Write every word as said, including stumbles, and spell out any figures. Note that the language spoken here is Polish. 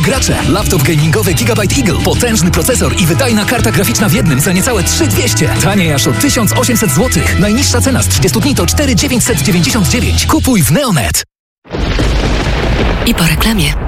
gracze. Laptop gamingowy Gigabyte Eagle. Potężny procesor i wydajna karta graficzna w jednym za niecałe trzy tysiące dwieście. Taniej aż o tysiąc osiemset złotych. Najniższa cena z trzydziestu dni to cztery tysiące dziewięćset dziewięćdziesiąt dziewięć. Kupuj w Neonet. I po reklamie.